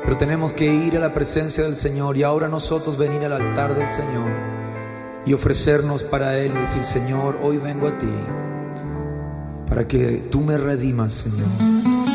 Pero tenemos que ir a la presencia del Señor y ahora nosotros venir al altar del Señor y ofrecernos para Él y decir: Señor, hoy vengo a ti para que tú me redimas, Señor.